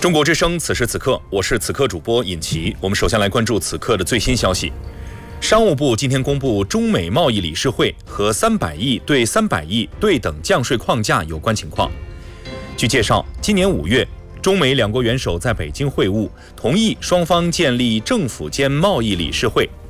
中国之声，此时此刻，我是此刻主播尹奇。我们首先来关注此刻的最新消息。商务部今天公布中美贸易理事会和300亿对300亿对等降税框架有关情况。据介绍，今年5月，中美两国元首在北京会晤，同意双方建立政府间贸易理事会。